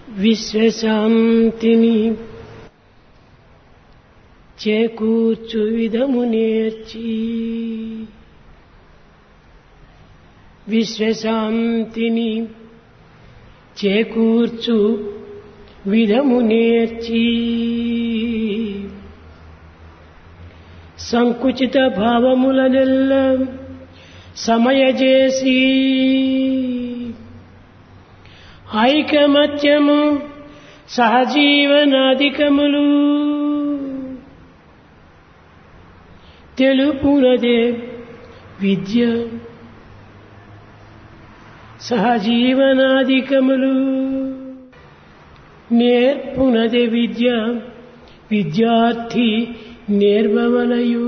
విశ్వశాంతిని చేకూర్చు విధము నేర్చి, విశ్వశాంతిని చేకూర్చు విధము నేర్చి, సంకుచిత భావములనెల్ల సమయజేసి, ఐకమత్యము సహజీవనాధికములు తెలుపునదే విద్య, సహజీవనాధికములు నేర్పునదే విద్య, విద్యార్థి నేర్వవలయు.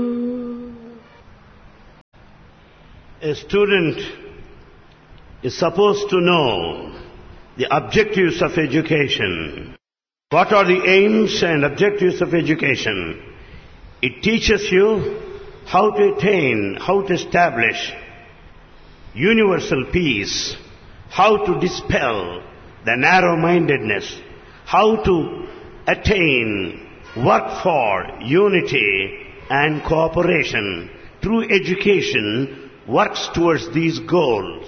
A student is supposed to know the objectives of education. What are the aims and objectives of education? It teaches you how to attain, how to establish universal peace, how to dispel the narrow-mindedness, how to attain, work for unity and cooperation. True education works towards these goals.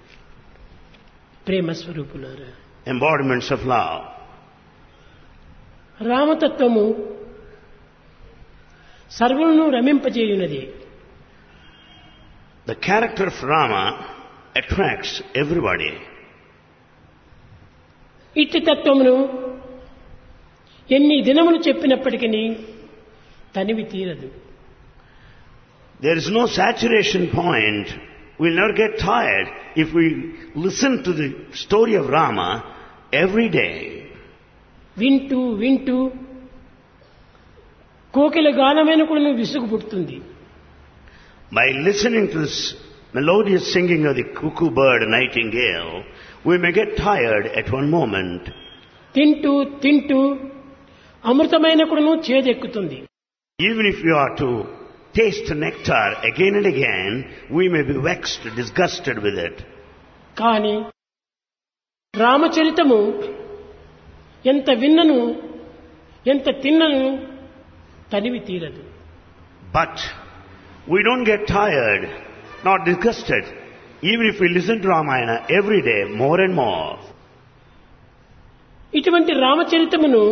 ప్రేమ స్వరూపులారా, Embodiments of love. రామతత్వము సర్వులను రమింపజేయునది. The character of Rama attracts everybody. ఇట్టి తత్వమును ఎన్ని దినములు చెప్పినప్పటికీ తనివి తీరదు. There is no saturation point. We'll never get tired if we listen to the story of Rama every day. వింటూ వింటూ కోకిల గానమైన కూడా విసుగు పుడుతుంది. By listening to this melodious singing of the cuckoo bird, nightingale, we may get tired at one moment. తింటూ తింటూ అమృతమైన కూడా చేదెక్కుతుంది. Even if you are to taste nectar again and again, we may be vexed, disgusted with it. కానీ రామచరితము ఎంత విన్నను ఎంత తిన్నను తనివి తీరదు. But we don't get tired, not disgusted, even if we listen to Ramayana every day, more and more. ఇటువంటి రామచరితమును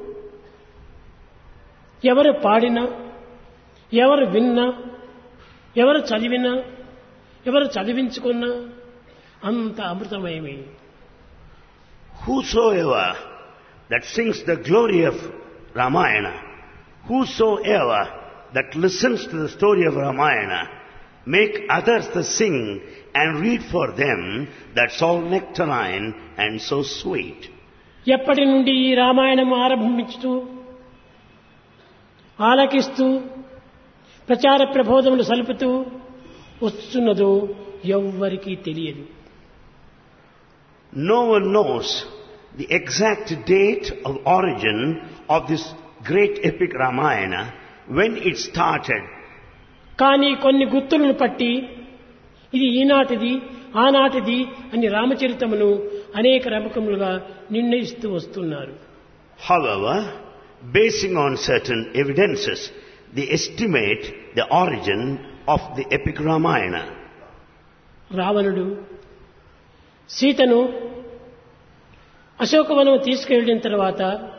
ఎవరు పాడినా, ఎవరు విన్నా, ఎవరు చదివినా, ఎవరు చదివించుకున్నా అంత అమృతమయమే. Whosoever that sings the glory of Ramayana, whosoever that listens to the story of Ramayana, make others to sing and read for them, that's all nectarine and so sweet. ఎప్పటి నుండి ఈ రామాయణం ఆరంభించుతూ ఆలకిస్తూ ప్రచార ప్రబోధములు సలుపుతూ వస్తున్నదో ఎవ్వరికీ తెలియదు. No one knows the exact date of origin of this great epic Ramayana, when it started. కానీ కొన్ని గుర్తులను పట్టి ఇది ఈనాటిది ఆనాటిది అని రామచరితమును అనేక రకములుగా నిర్ణయిస్తూ వస్తున్నారు. However, basing on certain evidences, they estimate the origin of the epic Ramayana. రావణుడు సీతను అశోకవనం తీసుకెళ్లిన తర్వాత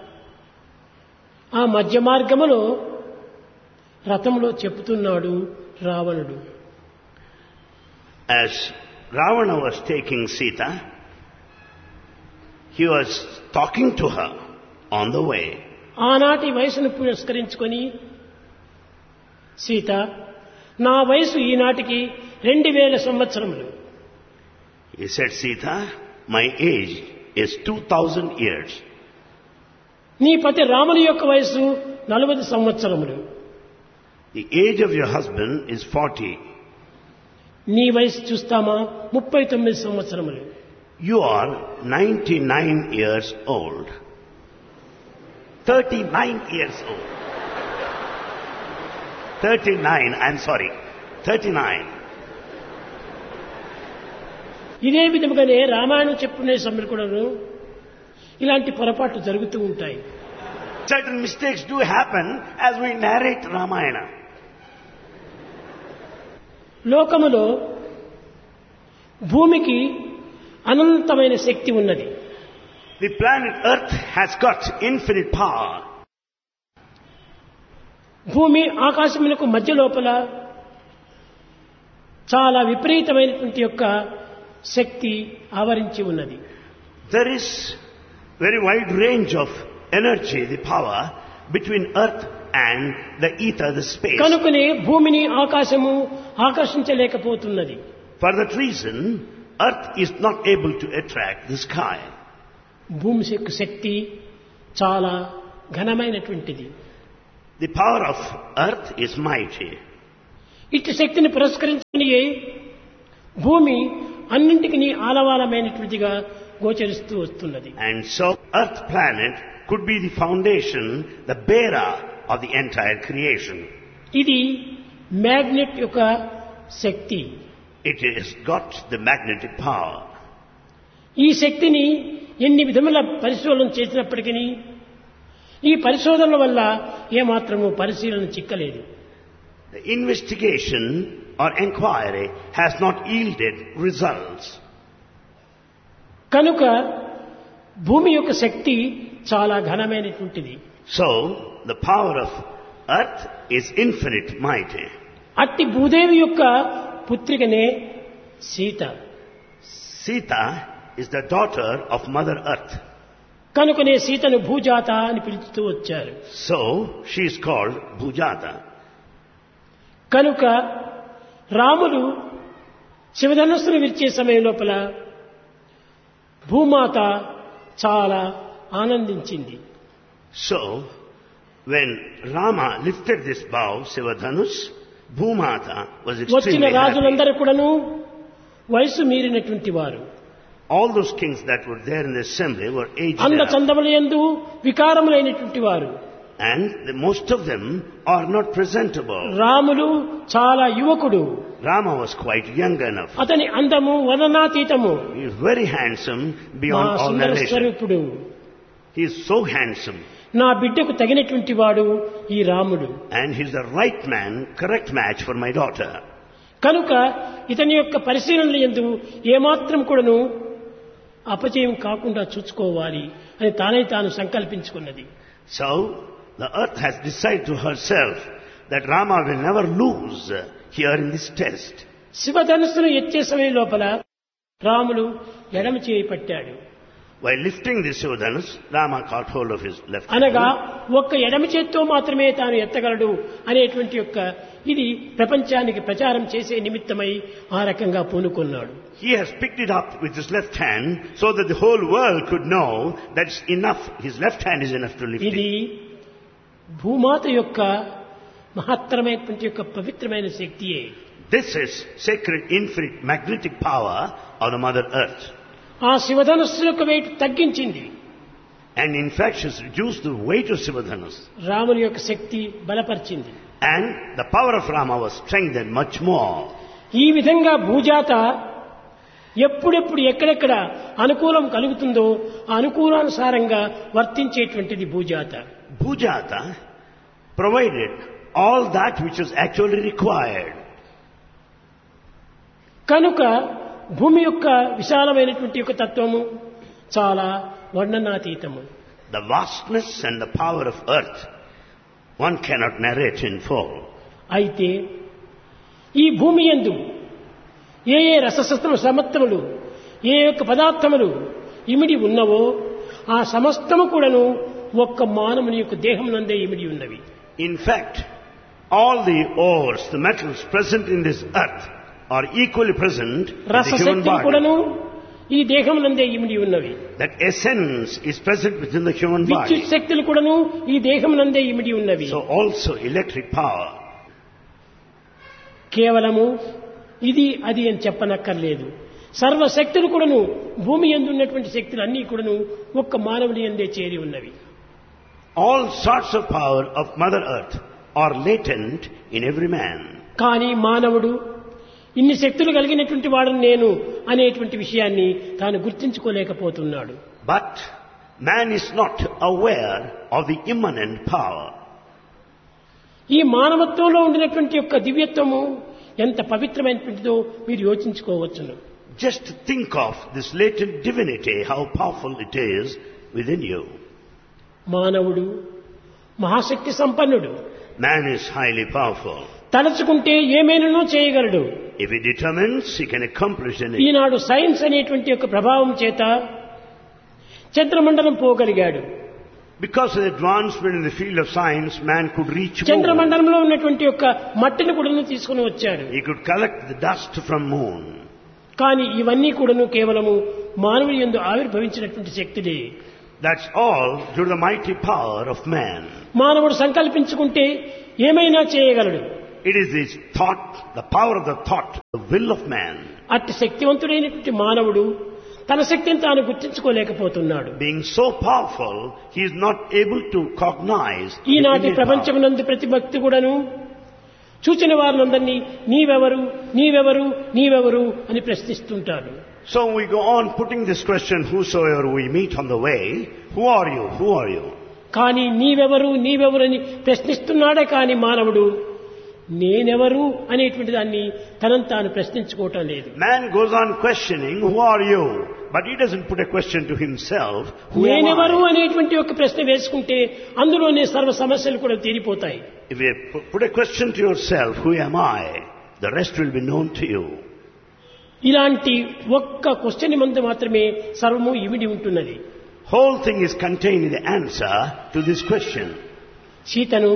ఆ మధ్య మార్గములో రథంలో చెప్తున్నాడు రావణుడు. As Ravana was taking Sita, he was talking to her on the way. ఆనాటి వయసును పురస్కరించుకొని సీత, నా వయసు ఈనాటికి 2000 సంవత్సరములు. He said, Sita, my age is 2000 years. నీ పతి రాముని యొక్క వయసు 40 సంవత్సరములు. The age of your husband is 40. నీ వయసు చూస్తామా 39 సంవత్సరములు. You are 99 years old. 39 years old. 39, I'm sorry, 39. ఇదే విధముగానే రామాయణం చెప్పుకునే సమయంలో కూడాను ఇలాంటి పొరపాట్లు జరుగుతూ ఉంటాయి. Certain mistakes do happen as we narrate Ramayana. లోకములో భూమికి అనంతమైన శక్తి ఉన్నది. The planet Earth has got infinite power. భూమి ఆకాశములకు మధ్య లోపల చాలా విపరీతమైనటువంటి యొక్క శక్తి ఆవరించి ఉన్నది. There is very wide range of energy, the power between Earth and the ether, the space. కనుకనే భూమిని ఆకాశము ఆకర్షించలేకపోతున్నది. For that reason, Earth is not able to attract the sky. భూమి యొక్క శక్తి చాలా ఘనమైనటువంటిది. The power of Earth is mighty. ఇట్టి శక్తిని పురస్కరించుకుని భూమి అన్నింటికి ఆలవాలమైనటువంటిగా గోచరిస్తూ వస్తున్నది. And so Earth planet could be the foundation, the bearer of the entire creation. ఇది మ్యాగ్నెట్ యొక్క శక్తి. It has got the magnetic power. ఈ శక్తిని ఎన్ని విధముల పరిశోధన చేసినప్పటికీ ఈ పరిశోధనల వల్ల ఏమాత్రము పరిశీలన చిక్కలేదు. The investigation or inquiry has not yielded results. కనుక భూమి యొక్క శక్తి చాలా ఘనమైనటువంటిది. So the power of Earth is infinite mighty. అట్టి భూదేవి యొక్క పుత్రికనే Sita. Sita is the daughter of Mother Earth. కనుకనే సీతను భూజాత అని పిలుస్తూ వచ్చారు. So she is called Bhujata. కనుక రాముడు శివధనుస్సును విరిచే సమయం లోపల భూమాత చాలా ఆనందించింది. So when Rama lifted this bow, Sivadhanus, Bhumata was వచ్చిన extremely happy. రాజులందరూ కూడాను వయసు మీరినటువంటి వారు. All those kings that were there in the assembly were aged అంద up. చందములందు వికారములైనటువంటి వారు. And most of them are not presentable. రాముడు చాలా యువకుడు. Rama was quite young enough. అతని అందము వర్ణనాతీతము. He is very handsome మా beyond all సుందర narration. స్వరూపుడు. He is so handsome. నా బిడ్డకు తగినటువంటి వాడు ఈ రాముడు. And he is the right man, correct match for my daughter. కనుక ఇతని యొక్క పరిశీలనలు యందు ఏమాత్రం కూడాను అపజయం కాకుండా చూసుకోవాలి అని తానే తాను సంకల్పించుకున్నది. So the earth has decided to herself that Rama will never lose here in this test. శివధనుస్సును ఎత్తే సమయం లోపల రాముడు ఎడమ చేయి పట్టాడు. While lifting the Sivadhanus, Rama caught hold of his left అనగా hand. ఒక్క ఎడమ చేత్తో మాత్రమే తాను ఎత్తగలడు అనేటువంటి యొక్క ఇది ప్రపంచానికి ప్రచారం చేసే నిమిత్తమై ఆ రకంగా పూనుకున్నాడు. He has picked it up with his left hand so that the whole world could know that it's enough. His left hand is enough to lift ఇది it. భూమాత యొక్క మహత్తరమైనటువంటి యొక్క పవిత్రమైన శక్తియే. This is sacred, infinite, magnetic power of the Mother Earth. ఆ శివధనుస్సు యొక్క wait తగ్గించింది. And in fact, she has reduced the weight of Sivadhanus. రాముని యొక్క శక్తి బలపరిచింది. And the power of Rama was strengthened much more. ఈ విధంగా భూజాత ఎప్పుడెప్పుడు ఎక్కడెక్కడ అనుకూలం కలుగుతుందో ఆ అనుకూలానుసారంగా వర్తించేటువంటిది భూజాత. Bhujata provided all that which was actually required. కనుక భూమి యొక్క విశాలమైనటువంటి యొక్క తత్వము చాలా వర్ణనాతీతము. The vastness and the power of earth, one cannot narrate in full. అయితే ఈ భూమి యందు ఏ ఏ రససత్వ సమత్వములు ఏ యొక్క పదార్థములు ఇమిడి ఉన్నవో ఆ సమస్తము కూడాను ఒక్క మానవుని యొక్క దేహమునందే ఇమిడి ఉన్నవి. In fact, all the ores, the metals present in this earth are equally present in the human రసశక్తులు body. కూడాను ఈ దేహమునందే ఇమిడి ఉన్నవి. That essence is present within the human విద్యుత్ body. శక్తులు కూడాను ఈ దేహమునందే ఇమిడి ఉన్నవి. So also electric power. కేవలము ఇది అది అని చెప్పనక్కర్లేదు. సర్వశక్తులు కూడాను భూమి యందు ఉన్నటువంటి శక్తులు అన్నీ కూడాను ఒక్క మానవుని యందే చేరి ఉన్నవి. All sorts of power of Mother Earth are latent in every man. కానీ మానవుడు ఇన్ని శక్తులు కలిగినటువంటి వాడను నేను అనేటువంటి విషయాన్ని తాను గుర్తించుకోలేకపోతున్నాడు. But Man is not aware of the immanent power. ఈ మానవత్వంలో ఉండినటువంటి యొక్క దివ్యత్వము ఎంత పవిత్రమైనటువంటిదో మీరు యోచించుకోవచ్చును. Just think of this latent divinity, how powerful it is within you. మానవుడు మహాశక్తి సంపన్నుడు. Man is highly powerful. తలచుకుంటే ఏమైనానో చేయగలడు. If he determines, he can accomplish anything. Eenadu science అనేటువంటి యొక్క ప్రభావం చేత చంద్రమండలం పోగలిగాడు. Because of the advancement in the field of science, man could reach moon. చంద్రమండలంలో ఉన్నటువంటి యొక్క మట్టిని కూడా తీసుకుని వచ్చాడు. He could collect the dust from moon. కానీ ఇవన్నీ కూడాను కేవలము మానవుని యందు ఆవిర్భవించినటువంటి శక్తిదే. That's all due to the mighty power of man. మానవుడు సంకల్పించుకుంటే ఏమైనా చేయగలడు. It is his thought, the power of the thought, the will of man. అట్టి శక్తివంతుడైనటువంటి మానవుడు తన శక్తిని తాను గుర్తించుకోలేకపోతున్నాడు. Being so powerful, he is not able to cognize. ఈనాటి ప్రపంచమునందు ప్రతి భక్తి కూడాను చూచిన వారినందరినీ నీవెవరు నీవెవరు నీవెవరు అని ప్రశ్నిస్తుంటారు. So we go on putting this question, whosoever we meet on the way, who are you, who are you? కానీ నీవెవరు నీవెవరు అని ప్రశ్నిస్తున్నాడే కానీ మానవుడు నేనెవరు అనేటువంటి దాన్ని తనను తాను ప్రశ్నించుకోవటం లేదు. Man goes on questioning, who are you? But he doesn't put a question to himself, who am నేనెవరు I? అనేటువంటి ఒక ప్రశ్న వేసుకుంటే అందులోనే సర్వ సమస్యలు కూడా తీరిపోతాయి. If you put a question to yourself, who am I? The rest will be known to you. ఇలాంటి ఒక్క క్వశ్చన్ మందు మాత్రమే సర్వము ఇమిడి ఉంటున్నది. Whole thing is contained in the answer to this question. సీతను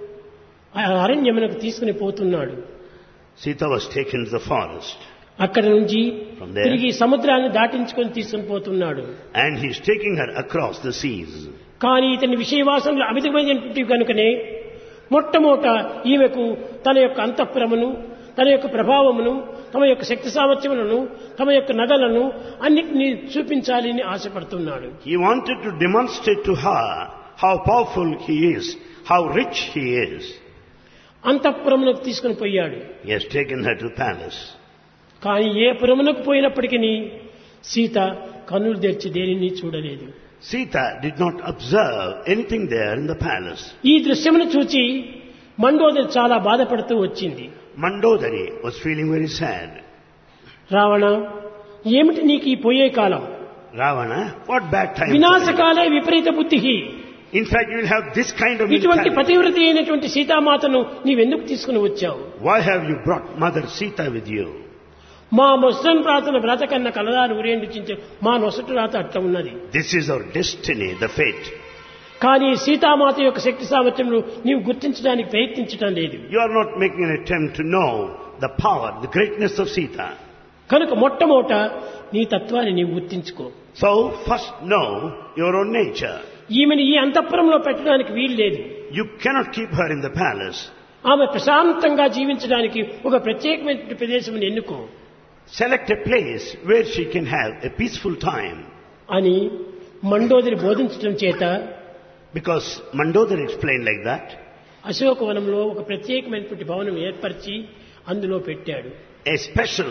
అరణ్యమునకు తీసుకుని పోతున్నాడు. Sita was taken to the forest. అక్కడ నుంచి From there. తిరిగి సముద్రాన్ని దాటించుకొని తీసుకుని పోతున్నాడు. And he's taking her across the seas. కానీ ఇతని విషయవాసనలు అమితమైనటువంటి కనుకనే మొట్టమొదట ఈమెకు తన యొక్క అంతఃపురమును తన యొక్క ప్రభావమును తమ యొక్క శక్తి సామర్థ్యములను తమ యొక్క నగలను అన్నిటినీ చూపించాలి అని ఆశపడుతున్నాడు. He wanted to demonstrate to her how powerful he is, how rich he is. అంతఃపురమునకు తీసుకుని పోయాడు. He has taken her to the palace. కానీ ఏ పురమునకు పోయినప్పటికీ సీత కన్నులు తెరిచి దేనిని చూడలేదు. Sita did not observe anything there in the palace. ఈ దృశ్యమును చూచి మండోదరి చాలా బాధపడుతూ వచ్చింది. Mandodari was feeling very sad. Ravana ఏమిటి నీకు ఈ పోయే కాలం? Ravana, what bad time. వినాశకాలే విపరీత బుద్ధి. In fact, you will have this kind of ఇటువంటి mentality. పతివ్రత అయినటువంటి సీతామాతను నీవెందుకు తీసుకుని వచ్చావు? Why have you brought Mother Sita with you? మా ముస్లిం ప్రార్థన వ్రత కన్నా కలదారు ఊరేండించే మా నొసటి రాత అట్లా ఉన్నది. This is our destiny, the fate. కానీ సీతామాత యొక్క శక్తి సామర్థ్యమును నీవు గుర్తించడానికి ప్రయత్నించడం లేదు. You are not making an attempt to know the power, the greatness of Sita. కనుక మొట్టమొదట నీ తత్వాన్ని నీవు గుర్తించుకో. So, first know your own nature. ఈమెను ఈ అంతఃపురంలో పెట్టడానికి వీలు లేదు. You cannot keep her in the palace. ఆమె ప్రశాంతంగా జీవించడానికి ఒక ప్రత్యేకమైన ప్రదేశం ఎన్నుకో Select a place where she can have a peaceful time. అని మండోదరి బోధించడం చేత Because Mandodari explained like that. అశోకవనంలో ఒక ప్రత్యేకమైనటువంటి భవనం ఏర్పరిచి అందులో పెట్టాడు. A special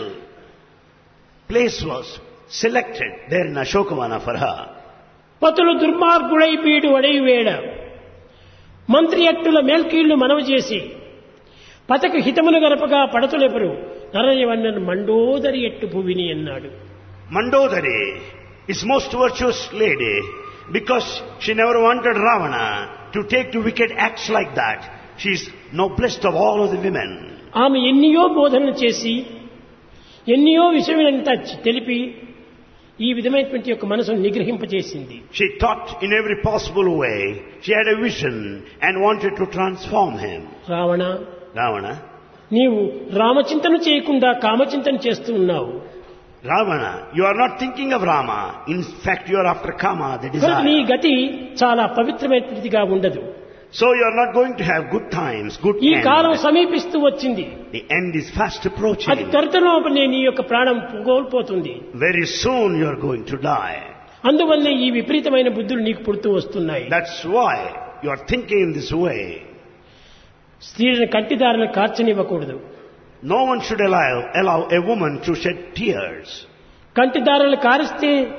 place was selected there in Ashokavana for her. పతులు దుర్మార్గుడై పీడు వడై వేడ మంత్రి అట్టుల మేల్కీళ్లు మనవ చేసి పతకు హితమును గరపగా పడతులెపరు నరయవన్నను మండోదరి ఎట్టు భువిని అన్నాడు. Mandodari is most virtuous lady because she never wanted Ravana to take to wicked acts like that. She is noblest of all of the women. ఆమె ఎన్నియో బోధనలు చేసి ఎన్నియో విషయములంతా తెలిపి ఈ విధమైనటువంటి యొక్క మనసును నిగ్రహింపజేసింది. She taught in every possible way. She had a vision and wanted to transform him. Ravana, Ravana, నీవు రామచింతన చేయకుండా కామచింతన చేస్తూ ఉన్నావు. Ravana, you are not thinking of Rama. In fact, you are after Kama, the కనుక నీ desire. గతి చాలా పవిత్రమైనదిగా ఉండదు. So you are not going to have good times, good ఈ కాలం end. సమీపిస్తూ వచ్చింది. The end is fast అది approaching. త్వరితలోపనే నీ యొక్క ప్రాణం కోల్పోతుంది. Very soon you are going to die. అందువల్లే ఈ విపరీతమైన బుద్ధులు నీకు పుడుతూ వస్తున్నాయి. That's why you are thinking in this way. స్త్రీలను కంటిదారులను కార్చనివ్వకూడదు. No one should allow a woman to shed tears. కంటిదారులు కారిస్తే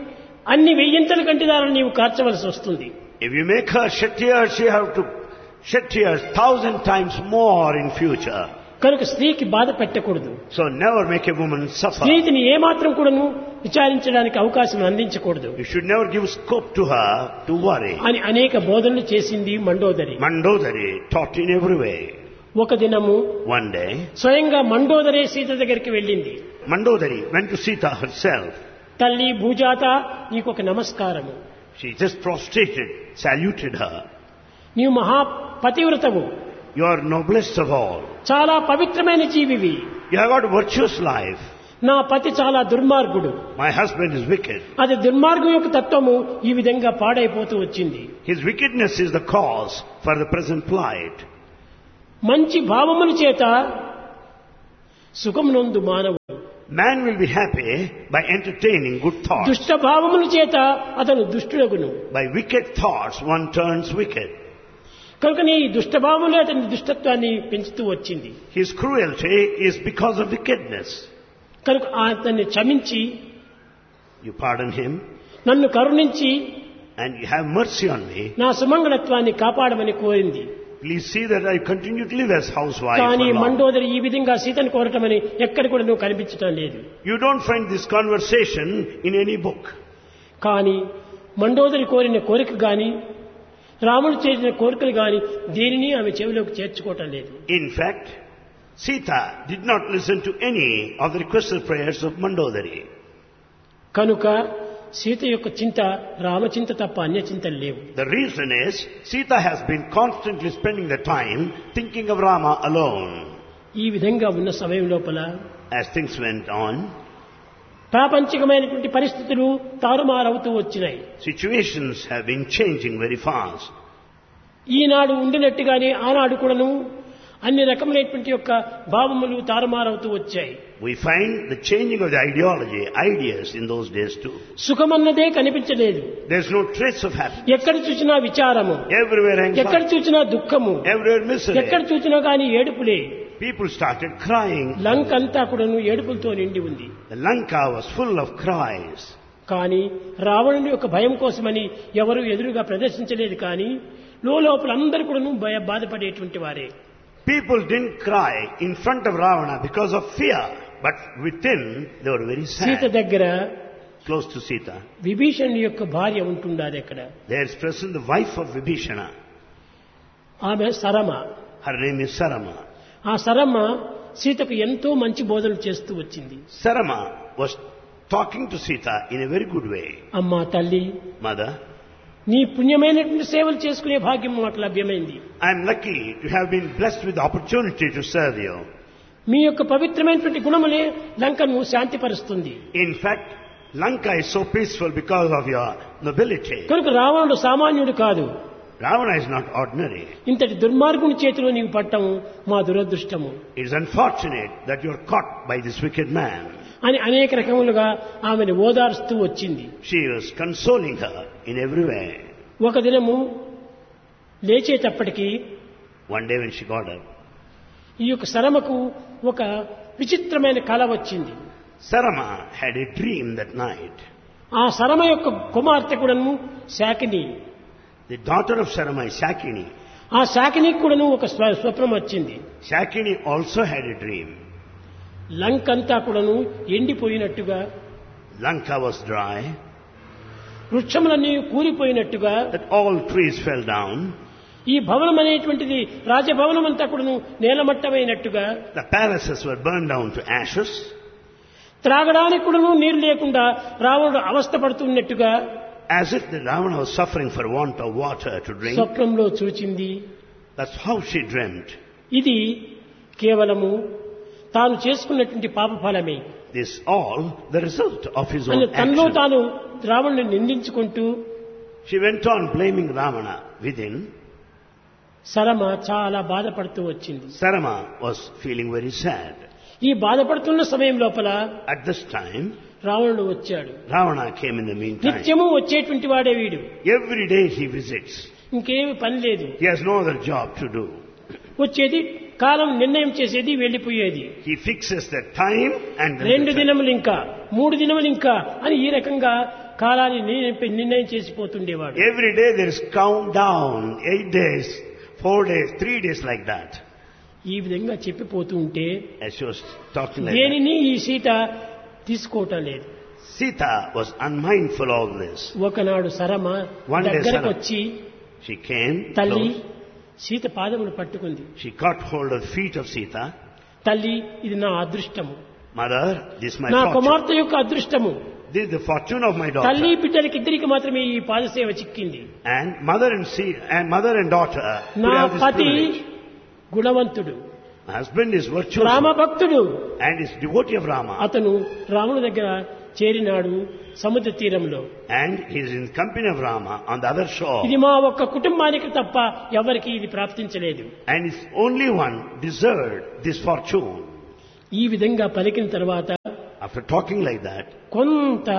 అన్ని వెయ్యింతల కంటిదారులు నీవు కార్చవలసి వస్తుంది. If you make her shed tears, you have to shed tears 1,000 times more in future. కనుక స్త్రీకి బాధ పెట్టకూడదు. So never make a woman suffer. స్త్రీని ఏమాత్రం కూడాను విచారించడానికి అవకాశం అందించకూడదు. You should never give scope to her to worry. అని అనేక బోధనలు చేసింది Mandodari. Mandodari taught in every way. ఒక దినము One day, స్వయంగా మండోదరే సీత దగ్గరికి వెళ్ళింది. Mandodari went to Sita herself. తల్లి భూజాత నీకు ఒక నమస్కారము. She just prostrated, saluted her. నీవు మహా పతివ్రతవు, You are noblest of all. చాలా పవిత్రమైన జీవివి. You have got a virtuous life. నా పతి చాలా దుర్మార్గుడు. My husband is wicked. అది దుర్మార్గం యొక్క తత్వము ఈ విధంగా పాడైపోతూ వచ్చింది. His wickedness is the cause for the present plight. మంచి భావముల చేత సుఖమునందు మానవుడు, Man will be happy by entertaining good thoughts. దుష్ట భావముల చేత అతను దుష్టుడగును. By wicked thoughts one turns wicked. కనుక నీ దుష్ట భావములే అతని దుష్టత్వాన్ని పెంచుతూ వచ్చింది. His cruelty is because of wickedness. కనుక అతన్ని క్షమించి You pardon him నన్ను కరుణించి and you have mercy on me. నా సుమంగళత్వాన్ని కాపాడమని కోరింది. Please see that I continue to live as housewife. కానీ for long. మండోదరి ఈ విధంగా సీతను కోరటమని ఎక్కడ కూడా నువ్వు కనిపించడం లేదు. You don't find this conversation in any book. కానీ మండోదరి కోరిన కోరిక గాని రాముడు చేసిన కోరికలు గాని దేనిని ఆమె చెవిలోకి చేర్చుకోవటం లేదు. In fact, Sita did not listen to any of the requested prayers of Mandodari. కనుక సీత యొక్క చింత రామచింత తప్ప అన్య చింతలు లేవు. The reason is Sita has been constantly spending the time thinking of Rama alone. ఈ విధంగా ఉన్న సమయం లోపల As things went on, ప్రాపంచికమైనటువంటి పరిస్థితులు తారుమారవుతూ వచ్చినాయి. situations have been changing very fast. ఈనాడు ఉండినట్టుగానే ఆనాడు కూడాను అన్ని రకములైనటువంటి యొక్క భావములు తారుమారవుతూ వచ్చాయి. We find the changing of the ideology, ideas in those days too. సుఖమన్నదే కనిపించలేదు. There's no trace of happiness. ఎక్కడ చూసినా విచారము, Everywhere ఎక్కడ anxiety, చూసినా దుఃఖము, everywhere misery. ఎక్కడ చూసినా కానీ ఏడుపులే. People started crying. లంక అంతా కూడాను ఏడుపులతో నిండి ఉంది. The Lanka was full of cries. కానీ రావణుని యొక్క భయం కోసమని ఎవరు ఎదురుగా ప్రదర్శించలేదు. కానీ లోపల అందరూ కూడాను బాధపడేటువంటి వారే. People didn't cry in front of Ravana because of fear, but within they were very Sita sad. దగ్గర Close to Sita, విభీషణుని యొక్క భార్య ఉంటుండాలి. అక్కడ there is present the wife of Vibhishana. ఆమె Sarama. Her name is Sarama. ఆ సరమ సీతకు ఎంతో మంచి బోధనలు చేస్తూ వచ్చింది. Sarama was talking to Sita in a very good way. అమ్మా తల్లి, Mother, నీ పుణ్యమైనటువంటి సేవలు చేసుకునే భాగ్యం మాకు లభ్యమైంది. I am lucky to have been blessed with the opportunity to serve you. మీ యొక్క పవిత్రమైనటువంటి గుణములే లంకను శాంతిపరుస్తుంది. In fact, Lanka is so peaceful because of your nobility. కనుక రావణుడు సామాన్యుడు కాదు. Ravana is not ordinary. ఇంతటి దుర్మార్గుని చేతిలో నీవు పట్టం మా దురదృష్టము It is unfortunate that you are caught by this wicked man. అని అనేక రకములుగా ఆమెను ఓదార్స్తూ వచ్చింది. She was consoling her in every way. ఒక దినము లేచేటప్పటికి One day when she got up, ఈ యొక్క శరమకు ఒక విచిత్రమైన కళ వచ్చింది. Sarama had a dream that night. ఆ శరమ యొక్క కుమార్తె కూడాను శాకిని. The daughter of Sarama is Shakini. ఆ శాకినికి కూడాను ఒక స్వప్నం వచ్చింది. Shakini also had a dream. లంకంతా కూడాను ఎండిపోయినట్టుగా, Lanka was dry, వృక్షములన్నీ కూలిపోయినట్టుగా, that all trees fell down. ఈ భవనం అనేటువంటిది రాజభవనం అంతా కూడాను నేలమట్టమైనట్టుగా, The palaces were burned down to ashes. త్రాగడానికి కూడాను నీరు లేకుండా రావణుడు అవస్థ పడుతున్నట్టుగా As if the Ravana was suffering for want of water to drink. స్వప్నంలో చూచింది. That's how she dreamt. ఇది కేవలము తాను చేసుకున్నటువంటి పాప ఫలమే This all the result of his అని own తనలో action. తాను రావణుని నిందించుకుంటూ She went on blaming Ravana within. Sarama చాలా బాధపడుతూ వచ్చింది. Sarama was feeling very sad. ఈ బాధపడుతున్న సమయం లోపల At this time, రావణుడు వచ్చాడు. Ravana came in the meantime. నిత్యము వచ్చేటువంటి వాడే వీడు. Every day he visits. ఇంకేమి పని లేదు. He has no other job to do. వచ్చేది, కాలం నిర్ణయం చేసేది, వెళ్లిపోయేది. He fixes the time and then 2 దినములు ఇంకా 3 దినములు ఇంకా అని ఈ రకంగా కాలాన్ని నిర్ణయం చేసిపోతుండేవాడు. Every day there is countdown, 8 days, 4 days, 3 days like that. ఈ విధంగా చెప్పిపోతూ ఉంటే As she was talking like that, దేనిని ఈ సీత తీసుకోవటం లేదు. Sita was unmindful of this. ఒకనాడు సరమ One day దగ్గరకు Sarama, వచ్చి she came తల్లి close. సీత పాదములు పట్టుకుంది. She caught hold of the feet of Sita. తల్లి ఇది నా అదృష్టము, Mother, this is my నా fortune. కుమార్తె యొక్క అదృష్టము. This is the fortune of my తల్లి daughter. బిడ్డలకి ఇద్దరికి మాత్రమే ఈ పాదసేవ చిక్కింది. And mother and daughter could నా have this పతి privilege. గుణవంతుడు, My husband is virtuous రామభక్తుడు. and is devotee of Rama. అతను రాముని దగ్గర చేరినాడు సముద్ర తీరంలో. And he is in the company of Rama on the other shore. ఇది మా ఒక్క కుటుంబానికి తప్ప ఎవరికి ఇది ప్రాప్తించలేదు. And it's only one deserved this fortune. ఈ విధంగా పలికిన తర్వాత After talking like that, కొంత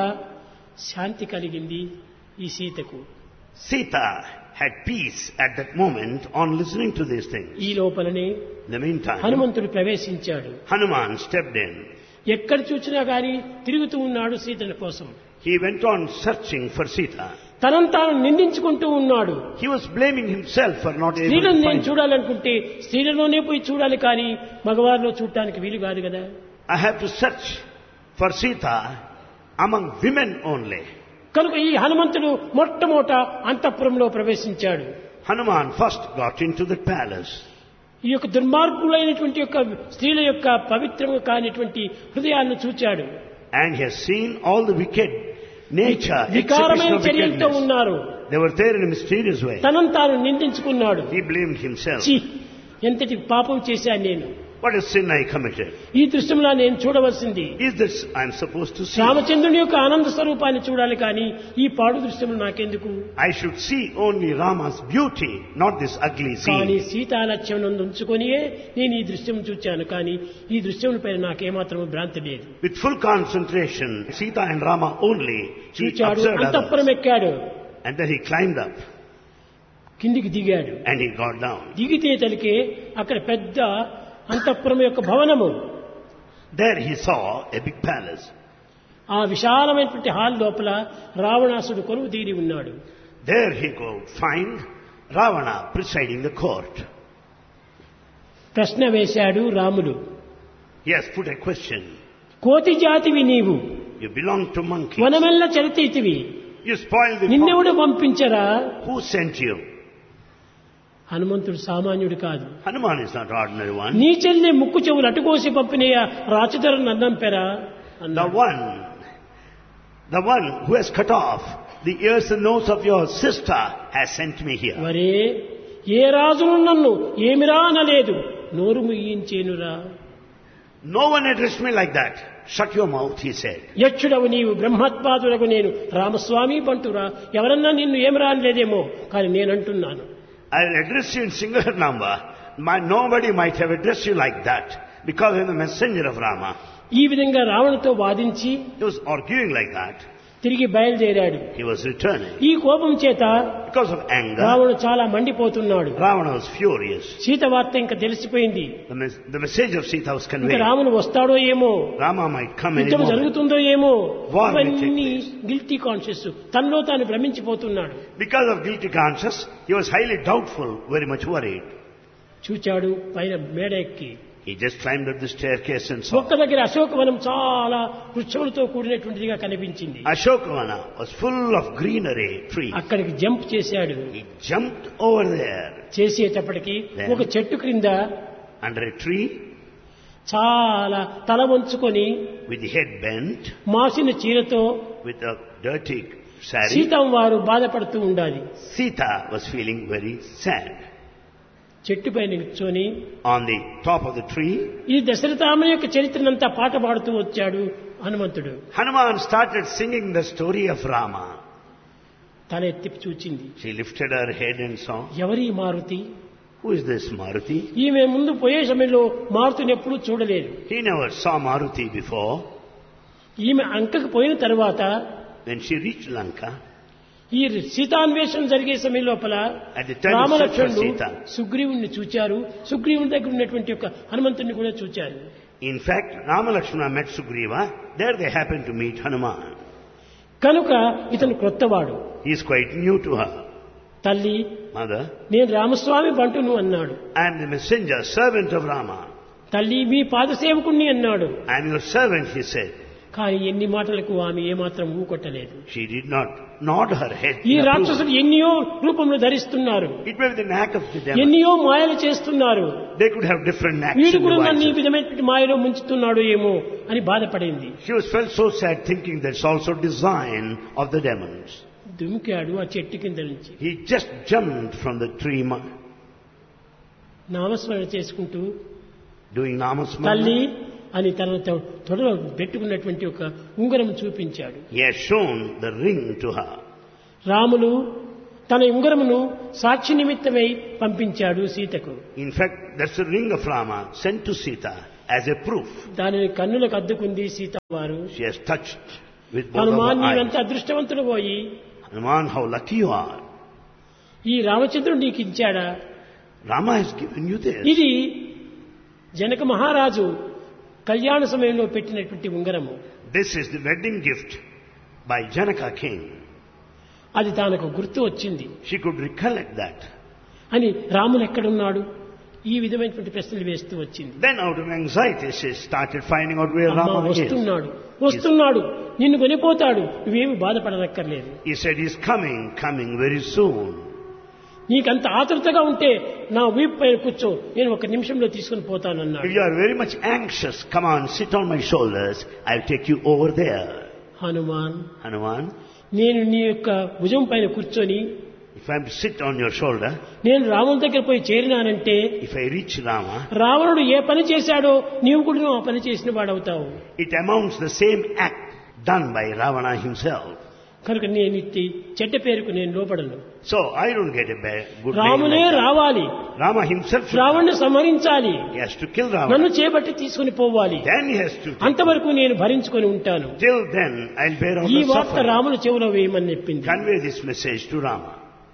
శాంతి కలిగింది ఈ సీతకు. Sita had peace at that moment on listening to these things. ఈ లోపలనే In the meantime, హనుమంతుడు ప్రవేశించాడు. Hanuman stepped in. ఎక్కడ చూసినా గాని తిరుగుతూ ఉన్నాడు సీతల కోసం. He went on searching for Sita. తనను తాను నిందించుకుంటూ ఉన్నాడు. He was blaming himself for not able స్త్రీలను to నేను find her. చూడాలనుకుంటే స్త్రీలలోనే పోయి చూడాలి, కానీ మగవారిలో చూడటానికి వీలు కాదు కదా. I have to search for Sita among women only. కనుక ఈ హనుమంతుడు మొట్టమొదట అంతఃపురంలో ప్రవేశించాడు. Hanuman first got into the palace. ఈ యొక్క దుర్మార్గులైనటువంటి యొక్క స్త్రీల యొక్క పవిత్రంగా కానిటువంటి హృదయాలను చూచాడు. And he has seen all the wicked nature, exhibition వికారమైన of చర్యలతో wickedness. ఉన్నారు. They were there in a mysterious way. తనను తాను నిందించుకున్నాడు. He blamed himself. ఛీ, ఎంతటి పాపం చేశాను నేను, What a sin I committed. ఈ దృశ్యంలో నేను చూడవలసింది Is this I am supposed to see? రామచంద్రుని యొక్క ఆనంద స్వరూపాన్ని చూడాలి, కానీ ఈ పాడు దృశ్యంలో నాకెందుకు. I should see only Rama's beauty, not this ugly కానీ scene. సీతాలక్ష్యం నందు ఉంచుకొనియే నేను ఈ దృశ్యం చూచాను, కానీ ఈ దృశ్యం పైన నాకేమాత్రం భ్రాంతి లేదు. With full concentration, Sita and Rama only, he చూచాడు, observed అంతఃపురం others. ఎక్కాడు, And then he climbed up కిందికి దిగాడు. and he got down. దిగితే తలికే అక్కడ పెద్ద అంతఃపురం యొక్క భవనము. There he saw a big palace. ఆ విశాలమైనటువంటి హాల్ లోపల రావణాసుడు కొలువు తీరి ఉన్నాడు. There he could find Ravana presiding the court. ప్రశ్న వేశాడు రాముడు. He has put a question. కోతి జాతివి నీవు, You belong to monkeys. వనమెల్ల చరితీతివి, You spoil the నిన్నెవడు forest. పంపించరా. Who sent you? హనుమంతుడు సామాన్యుడు కాదు. Hanuman is not ordinary one. నీ చెల్లి ముక్కు చెవులు అటుకోసి పంపినయ రాచధరను అన్నంపెరా The అన్నాడు. one who has cut off the ears and nose of your sister has sent me here. వరే ఏ రాజును నన్ను ఏమిరా అనలేదు, నోరు ముయ్యించేనురా. No one addressed me like that. Shut your mouth, he said. యక్షుడవు నీవు, బ్రహ్మత్పాదులకు నేను రామస్వామి బంటురా. ఎవరన్నా నిన్ను ఏమి రానిలేదేమో, కానీ నేనంటున్నాను. I will address you in singular number. Nobody might have addressed you like that because I am the messenger of Rama. ఈ విధంగా రావణుతో వాదించి He was arguing like that. తిరిగి బయలుదేరాడు. He was returning. ఈ కోపం చేత Because of anger, రావణుడు చాలా మండిపోతున్నాడు. Ravana was furious. సీత వార్త ఇంకా తెలిసిపోయింది. The message of Sita was ఇంకా conveyed. రాముడు వస్తాడో ఏమో, Rama might come any యుద్ధం moment. జరుగుతుందో ఏమో, War may take ఇవన్నీ place. గిల్టీ కాన్షియస్, తనలో తాను భ్రమించిపోతున్నాడు. Because of guilty conscience, he was highly doubtful, very much worried. చూచాడు పైన మేడ ఎక్కి. He just climbed up the staircase and saw. ఒక్క దగ్గర అశోకవనం చాలా వృక్షములతో కూడినటువంటిదిగా కనిపించింది. Ashokavana was full of greenery, trees. అక్కడికి జంప్ చేశాడు. He jumped over there చేసేటప్పటికి Then? ఒక చెట్టు క్రింద under a tree చాలా తల వంచుకొని with the head bent, మాసిన చీరతో with a dirty sari. సీతం వారు బాధపడుతూ ఉండాలి. Sita was feeling very sad. చెట్టు పైన కూర్చొని On the top of the tree, ఈ దశరథామని యొక్క చరిత్రనంతా పాట పాడుతూ వచ్చాడు హనుమంతుడు. Hanuman started singing the story of Rama. తల ఎత్తి చూచింది. She lifted her head and saw, ఎవరి Maruti? who is this Maruti? ఈమె ముందు పోయే సమయంలో మారుతిని ఎప్పుడూ చూడలేదు. He never saw Maruti before. ఈమె అంకకు పోయిన తర్వాత When she reached Lanka, ఈ సీతాన్వేషణ జరిగే సమయం లోపల at the time of search for రామలక్ష్మణుడు Sita, సుగ్రీవుణ్ణి చూచారు. సుగ్రీవుని దగ్గర ఉన్నటువంటి యొక్క హనుమంతుడిని కూడా చూచారు. in fact, Rama Lakshmana met Sugriva. There they happened to meet Hanuman. కనుక ఇతను క్రొత్తవాడు. He is quite new to her. తల్లి, Mother, నేను రామస్వామి బంటును అన్నాడు. I am the messenger, servant of Rama. తల్లి, మీ పాదసేవకుణ్ణి అన్నాడు. I am your servant, he said. కానీ ఎన్ని మాటలకు ఆమె ఏమాత్రం ఊకొట్టలేదు. She did not nod her head. ఈ in approval. రాక్షసులు ఎన్నో రూపములు ధరిస్తున్నారు, It may be the knack of the devil. ఎన్నో మాయలు చేస్తున్నారు. They could have different knacks వీడు and కూడా నన్ను ఈ devices. విధమైన మాయలో ముంచుతున్నాడు ఏమో అని బాధపడింది. She was felt so sad thinking that's also design of the demons. దుమికాడు ఆ చెట్టు కింద నుంచి. He just jumped from the tree నామస్మరణ చేసుకుంటూ doing namasmrana. తల్లి అని తన తొడలో పెట్టుకున్నటువంటి ఒక ఉంగరం చూపించాడు. He has shown the ring to her. Ramulu తన ఉంగరమును సాక్షి నిమిత్తమై పంపించాడు సీతకు. In fact, that's the ring of Rama sent to Sita as a proof. దానిని కన్నులకు అద్దుకుంది సీత వారు. She has touched with both of Hanuman, her నీవంత eyes. అదృష్టవంతుడు పోయి Hanuman, how lucky you are. ఈ రామచంద్రుడు నీకు ఇచ్చాడా? Rama has given you this. ఇది జనక మహారాజు కళ్యాణ సమయంలో పెట్టినటువంటి ఉంగరము. This is the wedding gift by Janaka king. అది తనకు గుర్తు వచ్చింది. She could recollect that. అని రాములు ఎక్కడున్నాడు, ఈ విధమైనటువంటి ప్రశ్నలు వేస్తూ వచ్చింది. Then out of anxiety she started finding out where అమ్మా, Rama is. వస్తున్నాడు, నిన్ను కొనిపోతాడు, నువ్వేమి బాధపడనక్కర్లేదు. He said he's coming very soon. నీకంత ఆతృతగా ఉంటే నా వీపు పైన కూర్చో, నేను ఒక నిమిషంలో తీసుకుని పోతానన్నాడు. If you are very much anxious, come on, sit on my shoulders. I'll take you over there. Hanuman, Hanuman, నేను నీ యొక్క భుజం పైన కూర్చొని if I'm to sit on your shoulder, నేను రాముని దగ్గర పోయి చేరినానంటే if I reach Rama, రావణుడు ఏ పని చేశాడో నీవు కూడా ఆ పని చేసిన వాడవుతావు. it amounts the same act done by Ravana himself. కనుక నేను ఇట్టి చెడ్డ పేరుకు నేను లోపడను. So I don't get a good name రామునే like that. రావాలి, Rama himself should రావణ్ణి సంహరించాలి, He has to kill Ravana. నన్ను చేపట్టి తీసుకుని పోవాలి. Then he has to. అంతవరకు నేను భరించుకొని ఉంటాను. Till then, I'll bear all ఈ the వార్త suffering. రాముని చెవులో వేయమని చెప్పింది. Convey this message to Rama.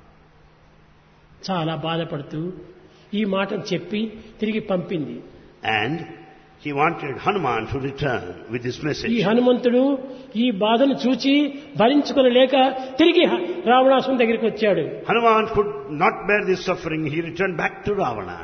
చాలా బాధపడుతూ ఈ మాటను చెప్పి తిరిగి పంపింది. And he wanted Hanuman to return with this ఈ message. హనుమంతుడు ఈ బాధను చూచి భరించుకొనలేక తిరిగి రావణాసుని దగ్గరికి వచ్చాడు. Hanuman could not bear this suffering. He returned back to Ravana.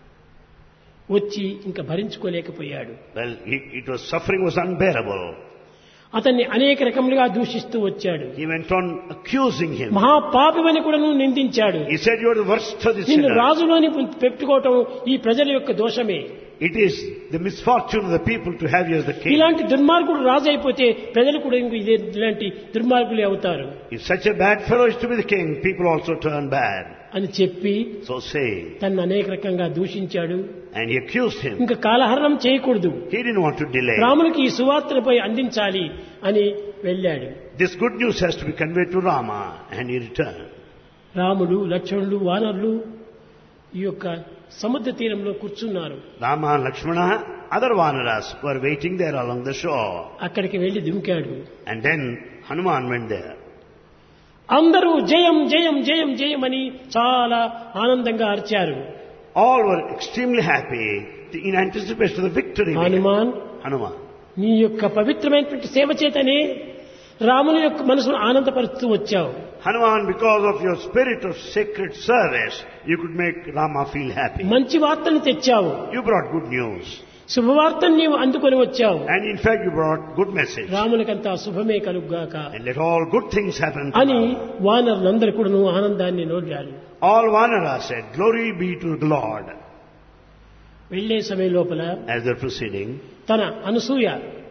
వచ్చి ఇంకా భరించుకోలేకపోయాడు. Well, suffering was unbearable. అతన్ని అనేక రకములుగా దూషిస్తూ వచ్చాడు. He went on accusing him. మహాపాపివని కూడా నిందించాడు. He said, you are the worst of the నిన్ను sinners. రాజులోని పెట్టుకోవటం ఈ ప్రజల యొక్క దోషమే. It is the misfortune of the people to have you as the king. ఇలాంటి దుర్మార్గుడు రాజు అయిపోతే ప్రజలు కూడా ఇలాంటి దుర్మార్గులే అవుతారు If such a bad fellow is to be the king, people also turn bad. అని చెప్పి So saying, తను అనేక రకంగా దూషించాడు. and he accused him. ఇంకా కాలహరణం చేయకూడదు, He didn't want to delay. రామునికి ఈ సువార్తలపై అందించాలి అని వెళ్ళాడు. This good news has to be conveyed to Rama, and he returned. రాముడు, లక్ష్మణుడు, వానరులు ఈ యొక్క సముద్ర తీరంలో కూర్చున్నారు. Rama, Lakshmana, other Vanaras were waiting there along the shore. అక్కడికి వెళ్లి దుమికాడు. And then Hanuman went there. అందరూ జయం జయం జయం జయం అని చాలా ఆనందంగా అరిచారు. All were extremely happy in anticipation of the victory. Hanuman, Hanuman, నీ యొక్క పవిత్రమైనటువంటి సేవ చేతనే రాముని యొక్క మనసును ఆనందపరుస్తూ వచ్చావు. Hanuman, because of your spirit of sacred service, you could make Rama feel happy. మంచి వార్తను తెచ్చావు, You brought good news. శుభవార్తను నీవు అందుకొని వచ్చావు. And in fact, you brought good message. రామునికంతా శుభమే కలుగుగాక And let all good things happen to అని Rama. వానరులందరూ కూడా ఆనందాన్ని నోడారు. All Vanaras said, glory be to the Lord. వెళ్లే సమయం లోపల As they're proceeding, తన అనసూయ,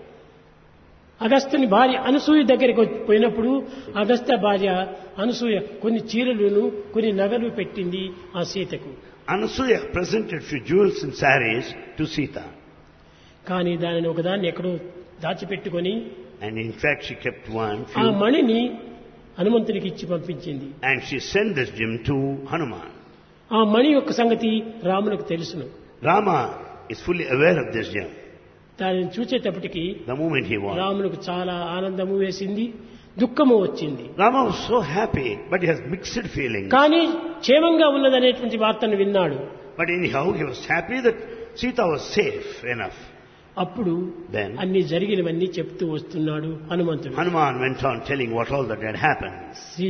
అగస్త్యుని భార్య అనసూయ దగ్గరికి పోయినప్పుడు అగస్త్య భార్య అనసూయ కొన్ని చీరలను కొన్ని నగలు పెట్టింది ఆ సీతకు. Anasuya presented few jewels and saris to Sita. కానీ దానిని ఒకదాన్ని ఎక్కడో దాచిపెట్టుకొని And in fact, she kept one ఆ few. మణిని హనుమంతునికి ఇచ్చి పంపించింది. And she sent this gem to Hanuman. ఆ మణి యొక్క సంగతి రామునికి తెలుసును. Rama is fully aware of this gem. దానిని చూచేటప్పటికి The moment he won. రామునికి చాలా ఆనందము వేసింది, దుఃఖము వచ్చింది. Rama was so happy, but he has mixed feelings. కానీ క్షేమంగా ఉన్నదనేటువంటి వార్తను విన్నాడు. But anyhow, he was happy that Sita was safe enough. అప్పుడు Then అన్ని జరిగినవన్నీ చెప్తూ వస్తున్నాడు హనుమంతుడు. Hanuman went on telling what all that had happened.